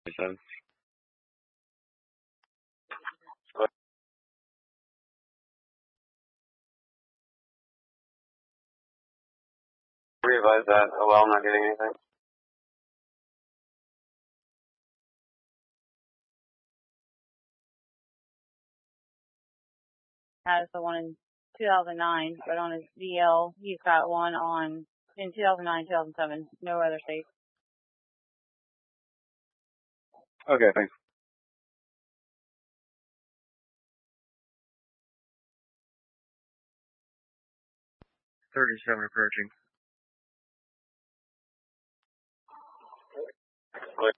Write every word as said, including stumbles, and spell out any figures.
said. Revise that. Oh well, I'm not getting anything. Has the one in two thousand nine, but on his D L, he's got one on in two thousand nine, two thousand seven. No other states. Okay, thanks. thirty-seven approaching.